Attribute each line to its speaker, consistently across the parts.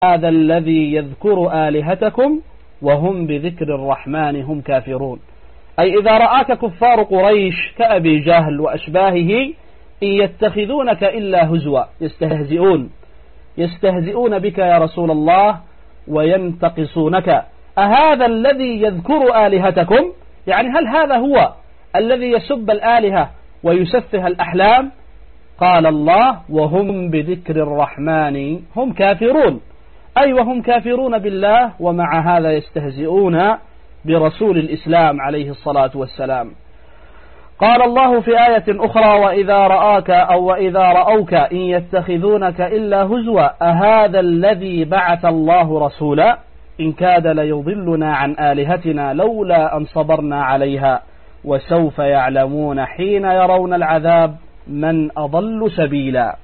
Speaker 1: هذا الذي يذكر آلهتكم وهم بذكر الرحمن هم كافرون. أي إذا رآك كفار قريش كأبي جهل وأشباهه إن يتخذونك إلا هزوا، يستهزئون بك يا رسول الله وينتقصونك. أهذا الذي يذكر آلهتكم، يعني هل هذا هو الذي يسب الآلهة ويسفه الأحلام؟ قال الله وهم بذكر الرحمن هم كافرون، أي وهم كافرون بالله، ومع هذا يستهزئون برسول الإسلام عليه الصلاة والسلام. قال الله في آية أخرى وإذا رآك أو وإذا رأوك إن يتخذونك إلا هزوا أهذا الذي بعث الله رسولا إن كاد ليضلنا عن آلهتنا لولا أن صبرنا عليها وسوف يعلمون حين يرون العذاب من أضل سبيلا.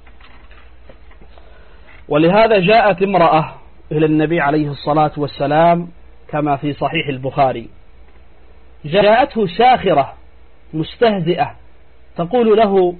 Speaker 1: ولهذا جاءت امرأة إلى النبي عليه الصلاة والسلام كما في صحيح البخاري، جاءته ساخرة مستهزئة تقول له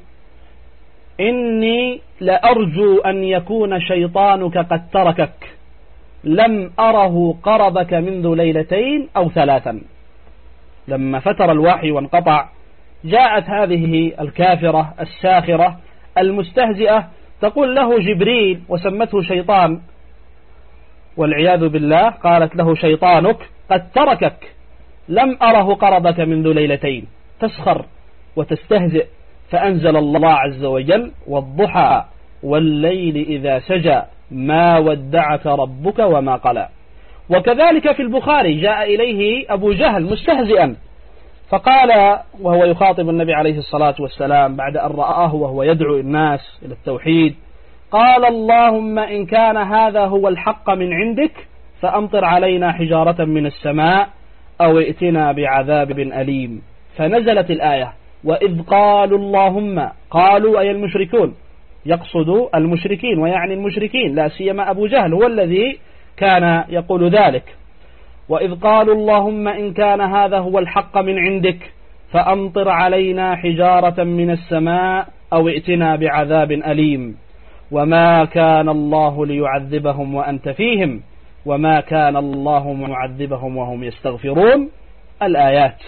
Speaker 1: إني لأرجو أن يكون شيطانك قد تركك، لم أره قربك منذ ليلتين أو ثلاثا. لما فتر الوحي وانقطع جاءت هذه الكافرة الساخرة المستهزئة تقول له جبريل وسمته شيطان والعياذ بالله، قالت له شيطانك قد تركك، لم أره قربك منذ ليلتين، تسخر وتستهزئ. فأنزل الله عز وجل والضحى والليل إذا سجى ما ودعك ربك وما قلى. وكذلك في البخاري جاء إليه أبو جهل مستهزئا فقال وهو يخاطب النبي عليه الصلاة والسلام بعد أن رآه وهو يدعو الناس إلى التوحيد، قال اللهم إن كان هذا هو الحق من عندك فأمطر علينا حجارة من السماء أو ائتنا بعذاب أليم. فنزلت الآية وإذ قالوا اللهم، قالوا أي المشركون، يقصد المشركين ويعني المشركين لا سيما أبو جهل هو الذي كان يقول ذلك. وإذ قالوا اللهم إن كان هذا هو الحق من عندك فأمطر علينا حجارة من السماء أو ائتنا بعذاب أليم وما كان الله ليعذبهم وأنت فيهم وما كان الله معذبهم وهم يستغفرون. الآيات.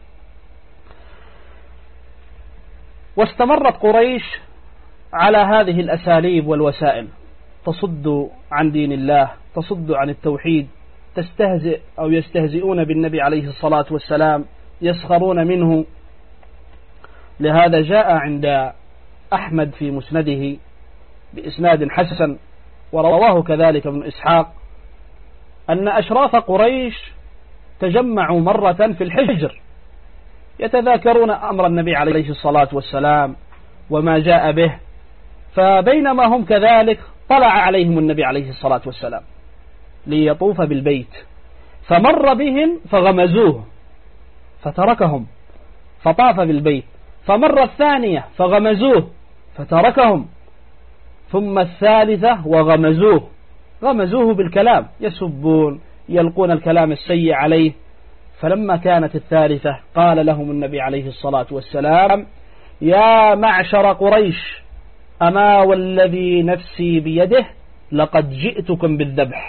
Speaker 1: واستمرت قريش على هذه الأساليب والوسائل، تصد عن دين الله، تصد عن التوحيد، تستهزئ أو يستهزئون بالنبي عليه الصلاة والسلام، يسخرون منه. لهذا جاء عند أحمد في مسنده بإسناد حسن ورواه كذلك ابن إسحاق أن أشراف قريش تجمعوا مرة في الحجر يتذاكرون أمر النبي عليه الصلاة والسلام وما جاء به، فبينما هم كذلك طلع عليهم النبي عليه الصلاة والسلام ليطوف بالبيت، فمر بهم فغمزوه فتركهم فطاف بالبيت، فمر الثانية فغمزوه فتركهم، ثم الثالثة غمزوه بالكلام، يسبون يلقون الكلام السيء عليه. فلما كانت الثالثة قال لهم النبي عليه الصلاة والسلام يا معشر قريش أما والذي نفسي بيده لقد جئتكم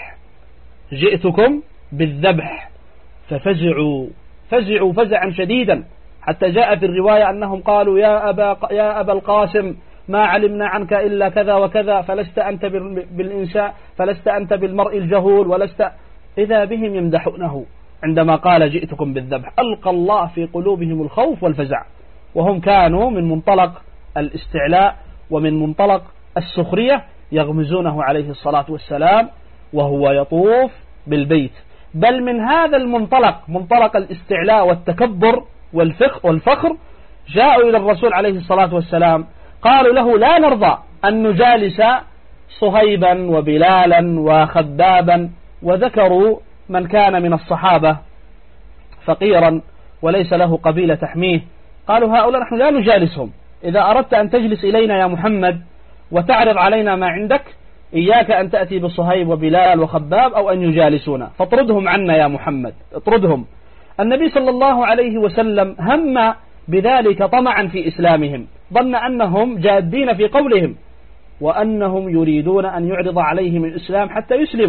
Speaker 1: بالذبح. ففزعوا فزعا شديدا، حتى جاء في الرواية أنهم قالوا يا أبا القاسم ما علمنا عنك إلا كذا وكذا، فلست أنت بالإنسان، فلست أنت بالمرء الجهول، ولست. إذا بهم يمدحونه عندما قال جئتكم بالذبح. ألقى الله في قلوبهم الخوف والفزع، وهم كانوا من منطلق الاستعلاء ومن منطلق السخرية يغمزونه عليه الصلاة والسلام وهو يطوف بالبيت. بل من هذا المنطلق، منطلق الاستعلاء والتكبر والفخر، جاءوا إلى الرسول عليه الصلاة والسلام قالوا له لا نرضى أن نجالس صهيبا وبلالا وخبابا، وذكروا من كان من الصحابة فقيرا وليس له قبيلة تحميه، قالوا هؤلاء نحن لا نجالسهم، إذا أردت أن تجلس إلينا يا محمد وتعرض علينا ما عندك إياك أن تأتي بصهيب وبلال وخباب أو أن يجالسونا، فاطردهم عنا يا محمد، اطردهم. النبي صلى الله عليه وسلم هم بذلك طمعا في إسلامهم، ظن أنهم جادين في قولهم وأنهم يريدون أن يعرض عليهم الإسلام حتى يسلموا.